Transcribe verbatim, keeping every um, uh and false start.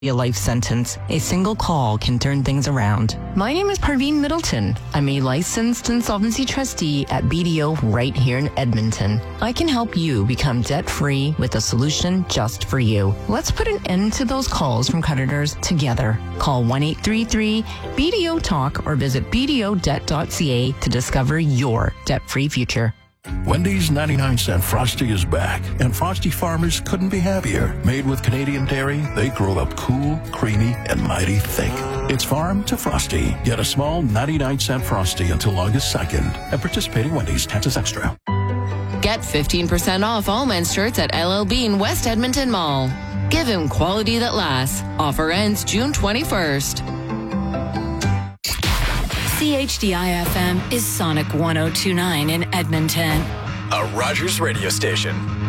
a life sentence, a single call can turn things around. My name is Parveen Middleton. I'm a licensed insolvency trustee at B D O right here in Edmonton. I can help you become debt-free with a solution just for you. Let's put an end to those calls from creditors together. Call one eight three three B D O talk or visit b d o debt dot c a to discover your debt-free future. Wendy's ninety-nine cent Frosty is back, and Frosty farmers couldn't be happier. Made with Canadian dairy, they grow up cool, creamy, and mighty thick. It's farm to Frosty. Get a small ninety-nine cent Frosty until August second at participating Wendy's. Taxes extra. Get fifteen percent off all men's shirts at L L Bean West Edmonton Mall. Give him quality that lasts. Offer ends June twenty-first. C H D I F M is Sonic one oh two point nine in Edmonton. A Rogers radio station.